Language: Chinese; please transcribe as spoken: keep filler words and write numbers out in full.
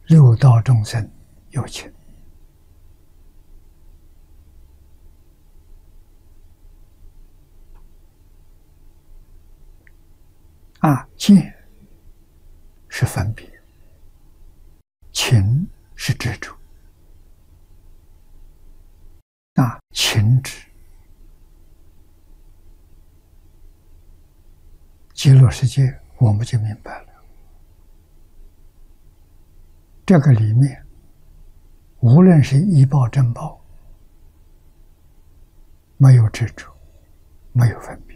六道众生有情啊，见是分别，情是执着啊，情执。极乐世界我们就明白了，这个里面无论是依报正报，没有执着，没有分别。